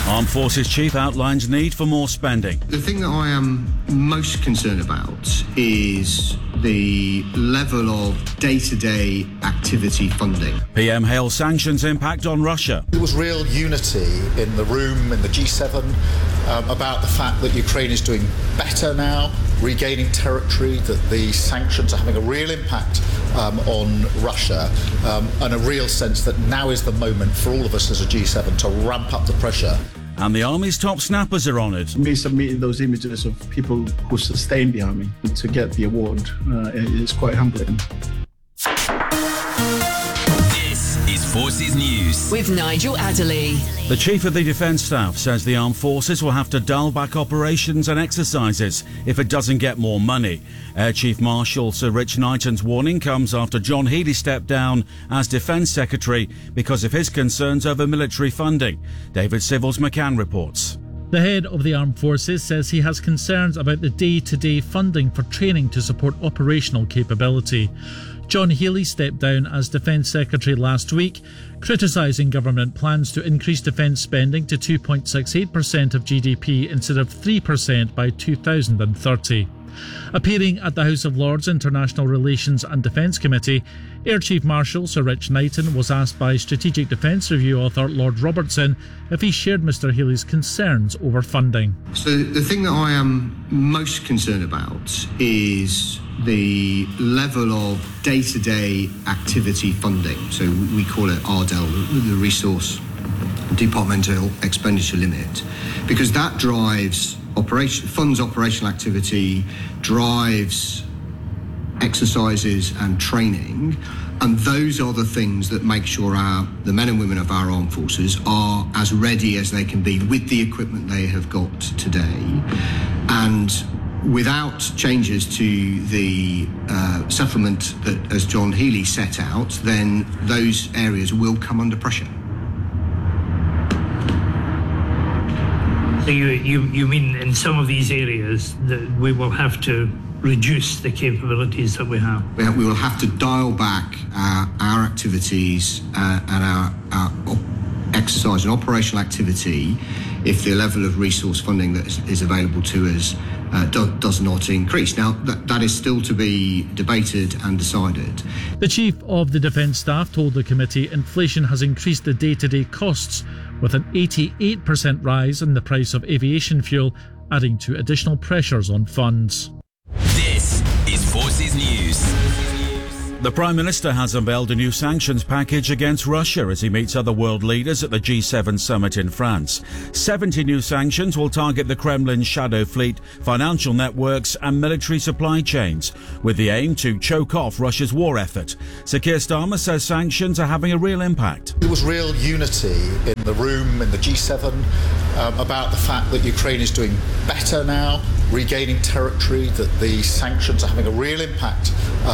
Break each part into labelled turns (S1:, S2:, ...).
S1: Armed Forces Chief outlines need for more spending.
S2: The thing that I am most concerned about is the level of day-to-day activity funding.
S1: PM hails sanctions impact on Russia.
S3: There was real unity in the room, in the G7, about the fact that Ukraine is doing better now, regaining territory, that the sanctions are having a real impact on Russia, and a real sense that now is the moment for all of us as a G7 to ramp up the pressure.
S1: And the Army's top snappers are honoured.
S4: Me submitting those images of people who sustained the Army to get the award is quite humbling.
S5: This is Forces News
S6: with Nigel Adderley.
S1: The Chief of the Defence Staff says the Armed Forces will have to dial back operations and exercises if it doesn't get more money. Air Chief Marshal Sir Rich Knighton's warning comes after John Healey stepped down as Defence Secretary because of his concerns over military funding. David Civils McCann reports.
S7: The head of the Armed Forces says he has concerns about the day-to-day funding for training to support operational capability. John Healey stepped down as Defence Secretary last week, criticising government plans to increase defence spending to 2.68% of GDP instead of 3% by 2030. Appearing at the House of Lords International Relations and Defence Committee, Air Chief Marshal Sir Rich Knighton was asked by Strategic Defence Review author Lord Robertson if he shared Mr Healey's concerns over funding.
S2: So the thing that I am most concerned about is the level of day-to-day activity funding. So we call it RDEL, the Resource Departmental Expenditure Limit, because that drives funds operational activity, drives exercises and training, and those are the things that make sure the men and women of our armed forces are as ready as they can be with the equipment they have got today. And without changes to the settlement that, as John Healey set out, then those areas will come under pressure.
S8: So you mean in some of these areas that we will have to reduce the capabilities that we have?
S2: We will have to dial back our activities and our exercise and operational activity if the level of resource funding that is available to us does not increase. Now, that is still to be debated and decided.
S7: The Chief of the Defence Staff told the committee inflation has increased the day-to-day costs, with an 88% rise in the price of aviation fuel, adding to additional pressures on funds.
S5: This is Forces News.
S1: The Prime Minister has unveiled a new sanctions package against Russia as he meets other world leaders at the G7 summit in France. 70 new sanctions will target the Kremlin's shadow fleet, financial networks and military supply chains, with the aim to choke off Russia's war effort. Sir Keir Starmer says sanctions are having a real impact.
S3: There was real unity in the room, in the G7, about the fact that Ukraine is doing better now, regaining territory, that the sanctions are having a real impact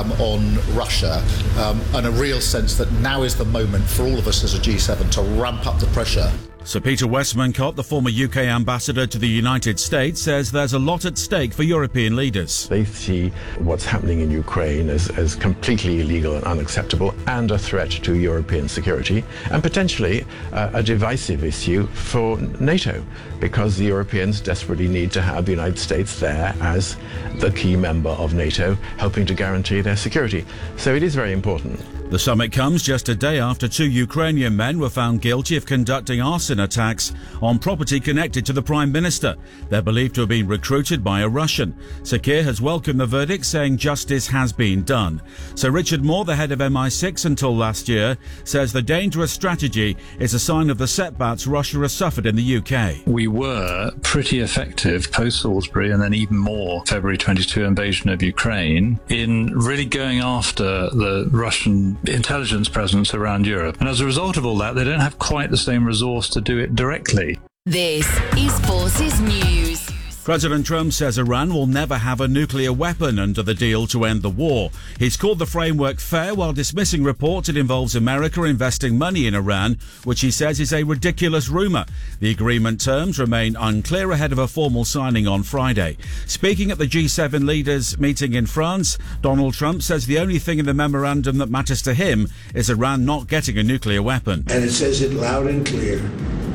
S3: on Russia, and a real sense that now is the moment for all of us as a G7 to ramp up the pressure.
S1: Sir Peter Westmancott, the former UK ambassador to the United States, says there's a lot at stake for European leaders.
S9: They see what's happening in Ukraine as completely illegal and unacceptable and a threat to European security, and potentially a divisive issue for NATO, because the Europeans desperately need to have the United States there as the key member of NATO, helping to guarantee their security. So it is very important.
S1: The summit comes just a day after 2 Ukrainian men were found guilty of conducting arson attacks on property connected to the Prime Minister. They're believed to have been recruited by a Russian. Sir Keir has welcomed the verdict, saying justice has been done. Sir Richard Moore, the head of MI6 until last year, says the dangerous strategy is a sign of the setbacks Russia has suffered in the UK.
S10: We were pretty effective post Salisbury and then even more February 22 invasion of Ukraine in really going after the Russian intelligence presence around Europe. And as a result of all that, they don't have quite the same resource to do it directly.
S6: This is Forces News.
S1: President Trump says Iran will never have a nuclear weapon under the deal to end the war. He's called the framework fair while dismissing reports it involves America investing money in Iran, which he says is a ridiculous rumour. The agreement terms remain unclear ahead of a formal signing on Friday. Speaking at the G7 leaders meeting in France, Donald Trump says the only thing in the memorandum that matters to him is Iran not getting a nuclear weapon.
S11: And it says it loud and clear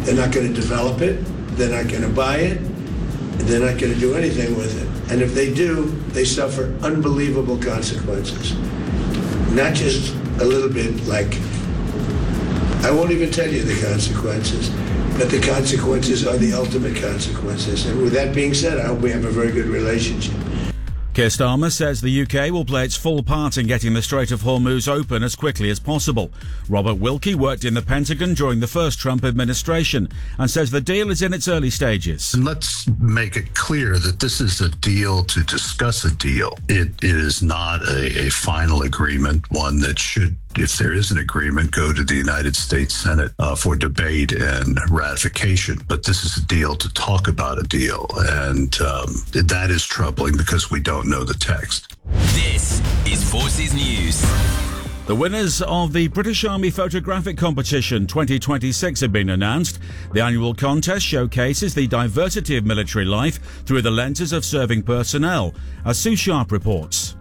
S11: They're not going to develop it. They're not going to buy it. They're not going to do anything with it. And if they do, they suffer unbelievable consequences. Not just a little bit like, I won't even tell you the consequences, but the consequences are the ultimate consequences. And with that being said, I hope we have a very good relationship.
S1: Keir Starmer says the UK will play its full part in getting the Strait of Hormuz open as quickly as possible. Robert Wilkie worked in the Pentagon during the first Trump administration and says the deal is in its early stages.
S12: And let's make it clear that this is a deal to discuss a deal. It is not a final agreement, one that should, if there is an agreement, go to the United States Senate for debate and ratification. But this is a deal to talk about a deal. And that is troubling because we don't know the text.
S5: This is Forces News.
S1: The winners of the British Army Photographic Competition 2026 have been announced. The annual contest showcases the diversity of military life through the lenses of serving personnel, as Sue Sharp reports.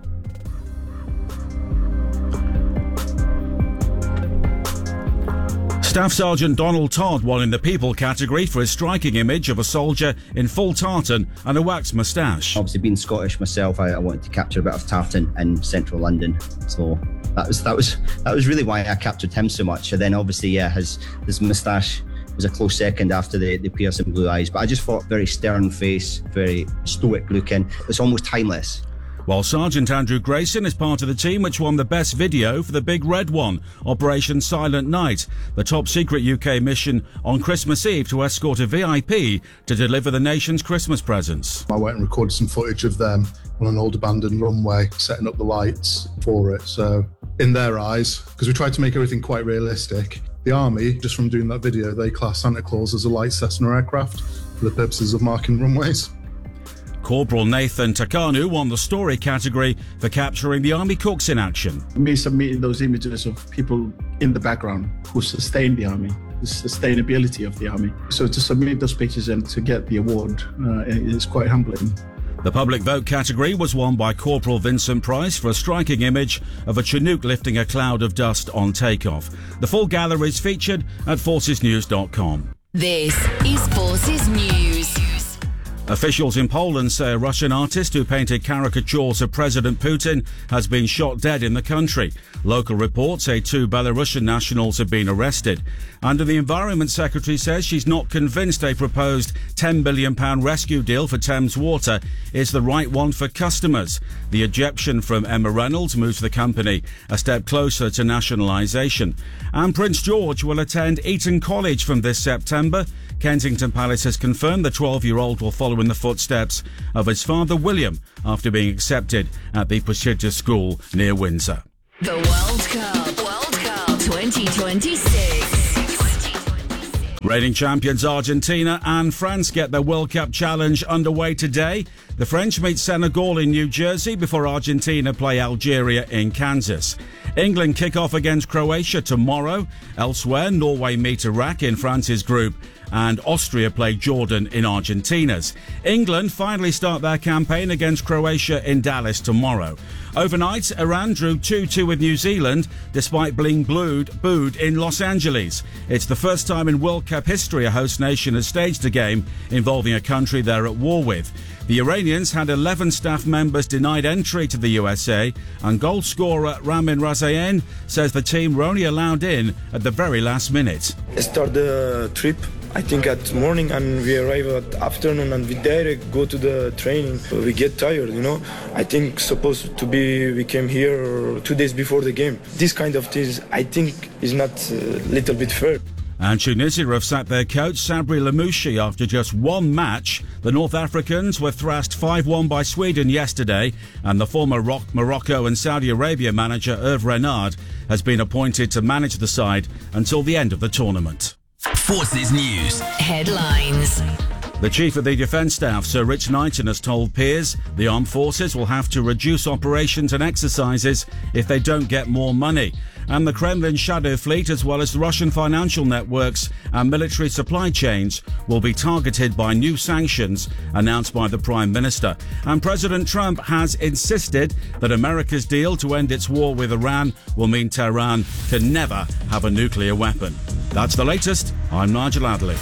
S1: Staff Sergeant Donald Todd won in the People category for his striking image of a soldier in full tartan and a waxed moustache.
S13: Obviously, being Scottish myself, I wanted to capture a bit of tartan in central London, so that was really why I captured him so much. And then obviously, his moustache was a close second after the piercing blue eyes. But I just thought very stern face, very stoic looking. It's almost timeless.
S1: While Sergeant Andrew Grayson is part of the team which won the best video for the Big Red One, Operation Silent Night, the top secret UK mission on Christmas Eve to escort a VIP to deliver the nation's Christmas presents.
S14: I went and recorded some footage of them on an old abandoned runway, setting up the lights for it. So in their eyes, because we tried to make everything quite realistic, the Army, just from doing that video, they class Santa Claus as a light Cessna aircraft for the purposes of marking runways.
S1: Corporal Nathan Takanu won the story category for capturing the Army cooks in action.
S4: Me submitting those images of people in the background who sustain the Army, the sustainability of the Army. So to submit those pictures and to get the award is quite humbling.
S1: The public vote category was won by Corporal Vincent Price for a striking image of a Chinook lifting a cloud of dust on takeoff. The full gallery is featured at forcesnews.com.
S6: This is Forces News.
S1: Officials in Poland say a Russian artist who painted caricatures of President Putin has been shot dead in the country. Local reports say 2 Belarusian nationals have been arrested. And the Environment Secretary says she's not convinced a proposed £10 billion rescue deal for Thames Water is the right one for customers. The ejection from Emma Reynolds moves the company a step closer to nationalisation. And Prince George will attend Eton College from this September. Kensington Palace has confirmed the 12-year-old will follow in the footsteps of his father William after being accepted at the prestigious school near Windsor.
S6: The World Cup 2026.
S1: Reigning champions Argentina and France get their World Cup challenge underway today. The French meet Senegal in New Jersey before Argentina play Algeria in Kansas. England kick off against Croatia tomorrow. Elsewhere, Norway meet Iraq in France's group and Austria play Jordan in Argentina's. England finally start their campaign against Croatia in Dallas tomorrow. Overnight, Iran drew 2-2 with New Zealand despite being booed in Los Angeles. It's the first time in World Cup history a host nation has staged a game involving a country they're at war with. The Iranians had 11 staff members denied entry to the USA, and goal scorer Ramin Razayan says the team were only allowed in at the very last minute.
S15: Start the trip, I think, at morning, and we arrive at afternoon, and we direct go to the training. We get tired, I think supposed to be, we came here 2 days before the game. This kind of things, I think, is not a little bit fair.
S1: And Tunisia have sacked their coach Sabri Lamouchi after just one match. The North Africans were thrashed 5-1 by Sweden yesterday, and the former Morocco and Saudi Arabia manager Hervé Renard has been appointed to manage the side until the end of the tournament.
S5: Forces News.
S6: Headlines.
S1: The Chief of the Defence Staff, Sir Rich Knighton, has told peers the armed forces will have to reduce operations and exercises if they don't get more money. and the Kremlin shadow fleet, as well as the Russian financial networks and military supply chains, will be targeted by new sanctions announced by the Prime Minister. And President Trump has insisted that America's deal to end its war with Iran will mean Tehran can never have a nuclear weapon. That's the latest. I'm Nigel Adderley.